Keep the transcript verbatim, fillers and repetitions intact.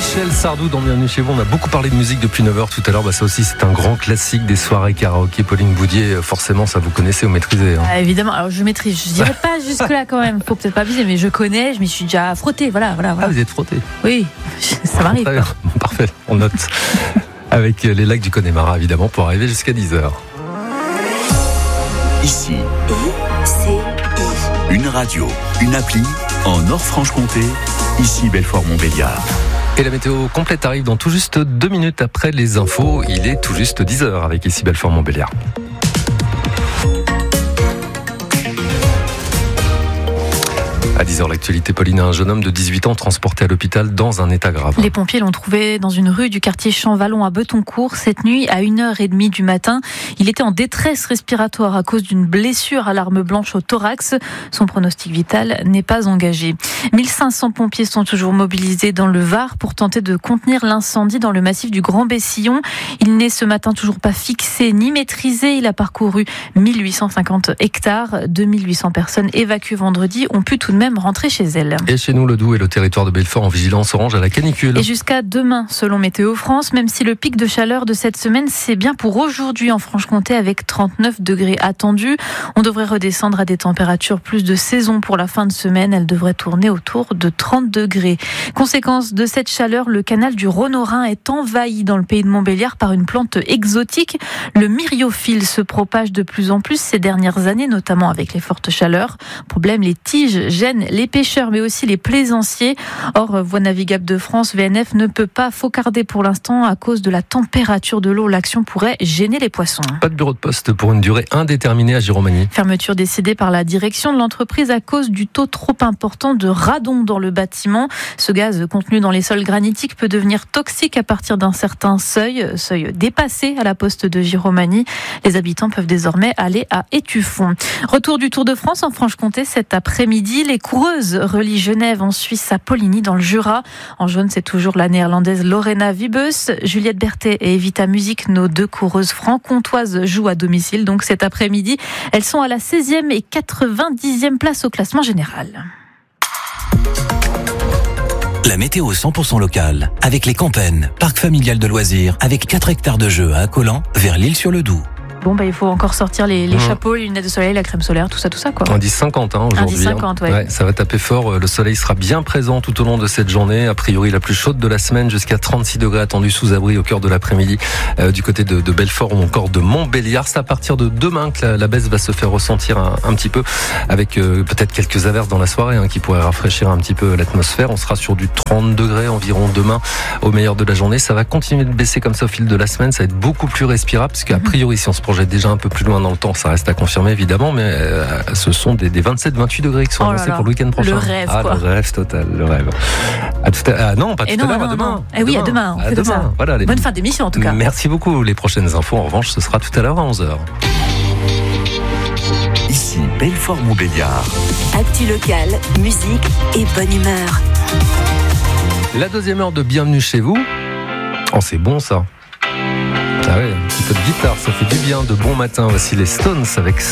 Michel Sardou dans Bienvenue chez vous. On a beaucoup parlé de musique depuis neuf heures tout à l'heure. Bah, ça aussi, c'est un grand classique des soirées karaoké. Pauline Boudier, forcément, ça vous connaissez ou maîtrisez. Hein. Ah, évidemment, alors je maîtrise. Je dirais pas jusque-là quand même. Faut peut-être pas abuser, mais je connais. Je m'y suis déjà frotté. Voilà, voilà, voilà. Ah, vous êtes frotté. Oui, ça m'arrive. Très bien. Parfait, on note. Avec les lacs du Connemara, évidemment, pour arriver jusqu'à dix heures. Ici, I C I. une radio, une appli en Nord-Franche-Comté. Ici, Belfort-Montbéliard. Et la météo complète arrive dans tout juste deux minutes après les infos. Il est tout juste dix heures avec ici Belfort-Montbéliard. À dix heures, l'actualité, Pauline, un jeune homme de dix-huit ans transporté à l'hôpital dans un état grave. Les pompiers l'ont trouvé dans une rue du quartier Champvallon à Betoncourt cette nuit à une heure trente du matin. Il était en détresse respiratoire à cause d'une blessure à l'arme blanche au thorax. Son pronostic vital n'est pas engagé. mille cinq cents pompiers sont toujours mobilisés dans le Var pour tenter de contenir l'incendie dans le massif du Grand Bessillon. Il n'est ce matin toujours pas fixé ni maîtrisé. Il a parcouru mille huit cent cinquante hectares. deux mille huit cents personnes évacuées vendredi ont pu tout de même rentrer chez elles. Et chez nous, le Doubs et le territoire de Belfort en vigilance orange à la canicule. Et jusqu'à demain, selon Météo France, même si le pic de chaleur de cette semaine, c'est bien pour aujourd'hui en Franche-Comté avec trente-neuf degrés attendus. On devrait redescendre à des températures plus de saison pour la fin de semaine. Elle devrait tourner autour de trente degrés. Conséquence de cette chaleur, le canal du Rhône au Rhin est envahi dans le pays de Montbéliard par une plante exotique. Le myriophile se propage de plus en plus ces dernières années, notamment avec les fortes chaleurs. Problème, les tiges gênent les pêcheurs, mais aussi les plaisanciers. Or, Voies navigables de France, V N F, ne peut pas focarder pour l'instant à cause de la température de l'eau. L'action pourrait gêner les poissons. Pas de bureau de poste pour une durée indéterminée à Giromagny. Fermeture décidée par la direction de l'entreprise à cause du taux trop important de radon dans le bâtiment. Ce gaz contenu dans les sols granitiques peut devenir toxique à partir d'un certain seuil, seuil dépassé à la poste de Giromagny. Les habitants peuvent désormais aller à Étueffont. Retour du Tour de France en Franche-Comté cet après-midi. Les coureuses relient Genève en Suisse à Poligny dans le Jura. En jaune, c'est toujours la néerlandaise Lorena Wiebes. Juliette Berthet et Evita Music, nos deux coureuses franc-comtoises, jouent à domicile. Donc cet après-midi, elles sont à la seizième et quatre-vingt-dixième place au classement général. La météo cent pour cent locale, avec les Campennes, parc familial de loisirs, avec quatre hectares de jeux à Accolan, vers l'Île-sur-le-Doubs. Bon, bah, il faut encore sortir les, les mmh. chapeaux, les lunettes de soleil, la crème solaire, tout ça, tout ça, quoi. Indice cinquante, hein, aujourd'hui. Indice cinquante, ouais. ouais. Ça va taper fort. Le soleil sera bien présent tout au long de cette journée. A priori, la plus chaude de la semaine, jusqu'à trente-six degrés attendus sous abri au cœur de l'après-midi, euh, du côté de, de Belfort ou encore de Montbéliard. C'est à partir de demain que la, la baisse va se faire ressentir un, un petit peu, avec euh, peut-être quelques averses dans la soirée, hein, qui pourraient rafraîchir un petit peu l'atmosphère. On sera sur du trente degrés environ demain au meilleur de la journée. Ça va continuer de baisser comme ça au fil de la semaine. Ça va être beaucoup plus respirable, parce qu'a priori, si on se projette déjà un peu plus loin dans le temps, ça reste à confirmer évidemment, mais euh, ce sont des, des vingt-sept vingt-huit degrés qui sont oh annoncés pour le week-end prochain. Le rêve, ah, quoi. Le rêve total, le rêve. À tout à... ah, non, pas tout non, à l'heure, non, à demain. Non. Eh oui, à demain. À demain. Ça. Voilà, les... Bonne fin d'émission en tout cas. Merci beaucoup. Les prochaines infos, en revanche, ce sera tout à l'heure à onze heures. Ici, Belfort-Montbéliard. Actu locale, musique et bonne humeur. La deuxième heure de Bienvenue chez vous. Oh, c'est bon ça. Ah ouais, un petit peu de guitare, ça fait du bien. De bon matin, voici les Stones avec